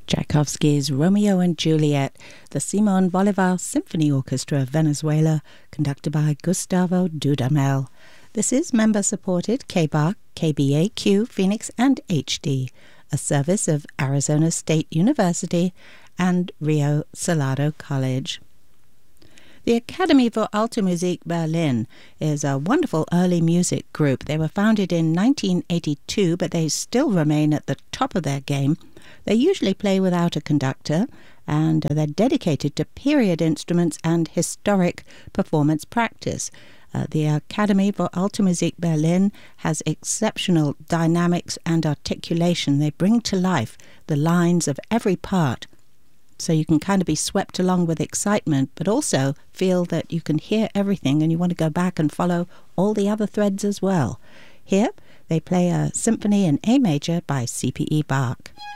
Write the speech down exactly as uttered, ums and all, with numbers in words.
Tchaikovsky's Romeo and Juliet, the Simon Bolivar Symphony Orchestra of Venezuela, conducted by Gustavo Dudamel. This is member-supported K B A C, K B A Q, Phoenix, and H D, a service of Arizona State University and Rio Salado College. The Academy for Alte Musik Berlin is a wonderful early music group. They were founded in nineteen eighty-two, but they still remain at the top of their game. They usually play without a conductor, and they're dedicated to period instruments and historic performance practice. Uh, the Academy for Alte Musik Berlin has exceptional dynamics and articulation. They bring to life the lines of every part, so you can kind of be swept along with excitement, but also feel that you can hear everything and you want to go back and follow all the other threads as well. Here, they play a symphony in A major by C P E Bach.